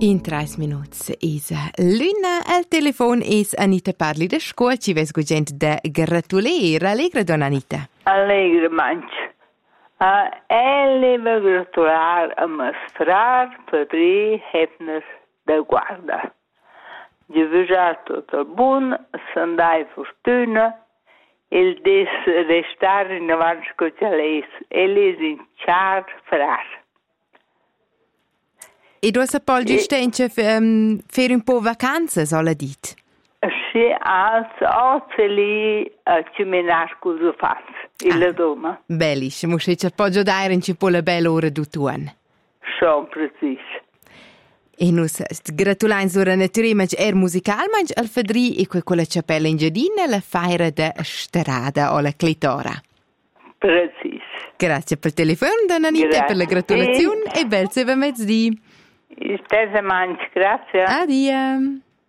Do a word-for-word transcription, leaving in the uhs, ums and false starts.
In tre minuti is l'una al telefono is Anita parli da scuola ci ves gente da gratulare. Allegra don Anita. Allegra manch. Uh, elle va gratular a mostrar Padri Hepner da guarda. Di veja tutto buon, sandai fortuna, il des restare in avanti con les, eles in char frar. E tu sappi giusto in um, fare un po' vacanze, sola dit? Sì, anzi, oggi lì ci menar cosa fa, il ah, doma. Bellissimo, se ci appoggio dare in po' la bella ora du tuan. Sì, preciso. E noi gratulaiamo ora naturalmente er musical, ma al fedri e quella cappella in giardino la feiera da strada o la clitora. Preciso. Grazie per il telefono, Donna Anita, per la gratulazione e bel se va mezz'dì. Stessa manch, grazie. Addio.